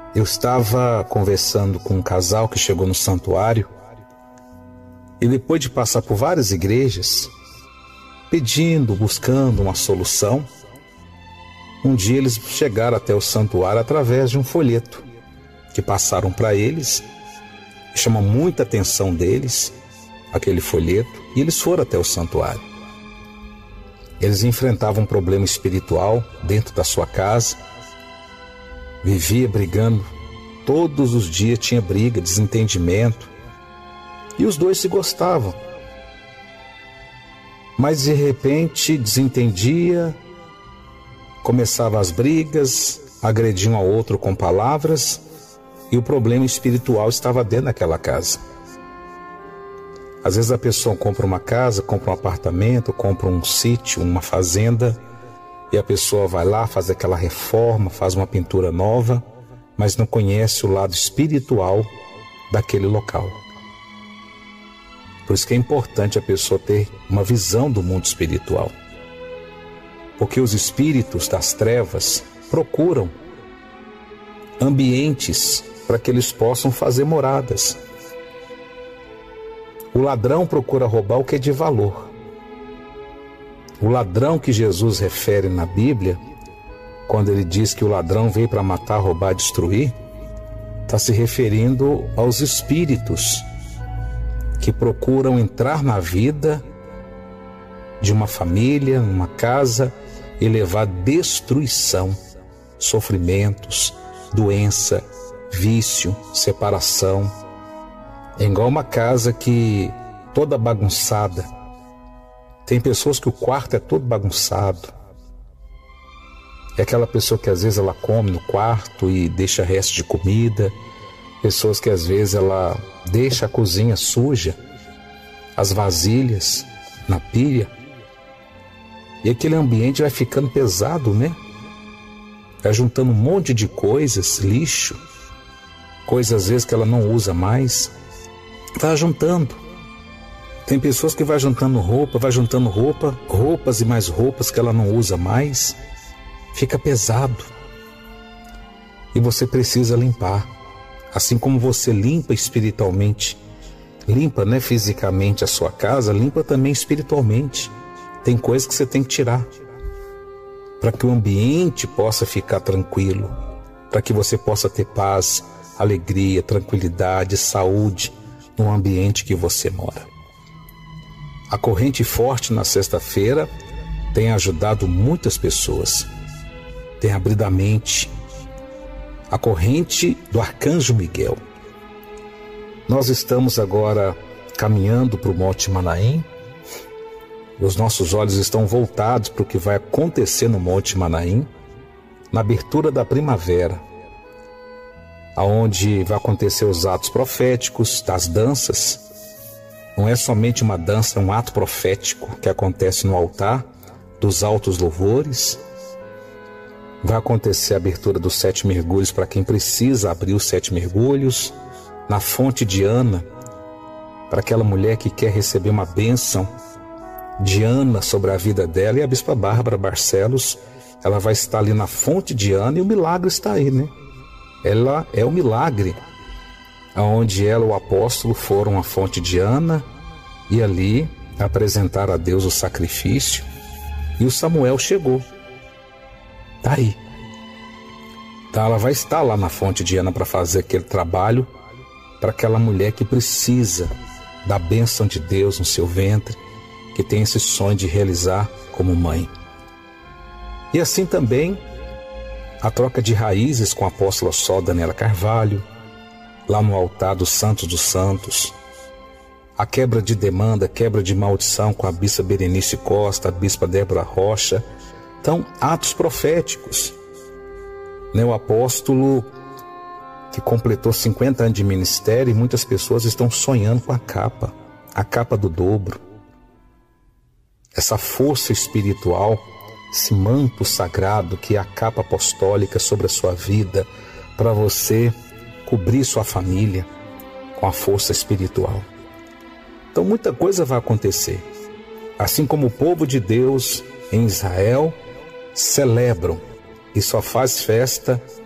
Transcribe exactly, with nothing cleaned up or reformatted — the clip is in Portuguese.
Eu estava conversando com um casal que chegou no santuário e depois de passar por várias igrejas, pedindo, buscando uma solução, um dia eles chegaram até o santuário através de um folheto que passaram para eles, chamou muita atenção deles, aquele folheto, e eles foram até o santuário. Eles enfrentavam um problema espiritual dentro da sua casa, vivia brigando, todos os dias tinha briga, desentendimento, e os dois se gostavam. Mas de repente desentendia, começava as brigas, agrediam um ao outro com palavras, e o problema espiritual estava dentro daquela casa. Às vezes a pessoa compra uma casa, compra um apartamento, compra um sítio, uma fazenda, e a pessoa vai lá, faz aquela reforma, faz uma pintura nova, mas não conhece o lado espiritual daquele local. Por isso que é importante a pessoa ter uma visão do mundo espiritual. Porque os espíritos das trevas procuram ambientes para que eles possam fazer moradas. O ladrão procura roubar o que é de valor. O ladrão que Jesus refere na Bíblia, quando ele diz que o ladrão veio para matar, roubar, destruir, está se referindo aos espíritos que procuram entrar na vida de uma família, numa casa, e levar destruição, sofrimentos, doença, vício, separação. É igual uma casa que toda bagunçada. Tem pessoas que o quarto é todo bagunçado. É aquela pessoa que às vezes ela come no quarto e deixa resto de comida. Pessoas que às vezes ela deixa a cozinha suja, as vasilhas na pia. E aquele ambiente vai ficando pesado, né? Vai juntando um monte de coisas, lixo, coisas às vezes que ela não usa mais. Vai juntando. Tem pessoas que vai juntando roupa, vai juntando roupa, roupas e mais roupas que ela não usa mais. Fica pesado. E você precisa limpar. Assim como você limpa espiritualmente, limpa, né, fisicamente a sua casa, limpa também espiritualmente. Tem coisas que você tem que tirar para que o ambiente possa ficar tranquilo, para que você possa ter paz, alegria, tranquilidade, saúde no ambiente que você mora. A corrente forte na sexta-feira tem ajudado muitas pessoas, tem abrido a mente. A corrente do Arcanjo Miguel. Nós estamos agora caminhando para o Monte Manaim. Os nossos olhos estão voltados para o que vai acontecer no Monte Manaim, na abertura da primavera, aonde vai acontecer os atos proféticos das danças. Não é somente uma dança, é um ato profético que acontece no altar dos altos louvores. Vai acontecer a abertura dos sete mergulhos para quem precisa abrir os sete mergulhos, na fonte de Ana, para aquela mulher que quer receber uma bênção de Ana sobre a vida dela. E a Bispa Bárbara Barcelos, ela vai estar ali na fonte de Ana, e o milagre está aí, né? Ela é o milagre, onde ela e o apóstolo foram à fonte de Ana e ali apresentaram a Deus o sacrifício, e o Samuel chegou. Está aí. Então ela vai estar lá na fonte de Ana para fazer aquele trabalho para aquela mulher que precisa da bênção de Deus no seu ventre, que tem esse sonho de realizar como mãe. E assim também a troca de raízes com a apóstola Sol Daniela Carvalho, lá no altar dos Santos dos Santos, a quebra de demanda, quebra de maldição com a bispa Berenice Costa, a bispa Débora Rocha. Então, atos proféticos. Né, o apóstolo que completou cinquenta anos de ministério, e muitas pessoas estão sonhando com a capa, a capa do dobro. Essa força espiritual, esse manto sagrado que é a capa apostólica sobre a sua vida, para você cobrir sua família com a força espiritual. Então muita coisa vai acontecer. Assim como o povo de Deus em Israel celebram e só faz festa